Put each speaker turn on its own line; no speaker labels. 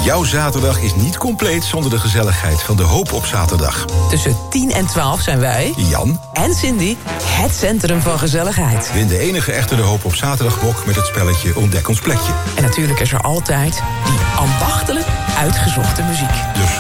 Jouw zaterdag is niet compleet zonder de gezelligheid van de Hoop op zaterdag.
Tussen 10 en 12 zijn wij,
Jan
en Cindy, het centrum van gezelligheid.
win de enige echte de Hoop op zaterdagbok met het spelletje Ontdek ons plekje.
En natuurlijk is er altijd die ambachtelijk uitgezochte muziek.
Dus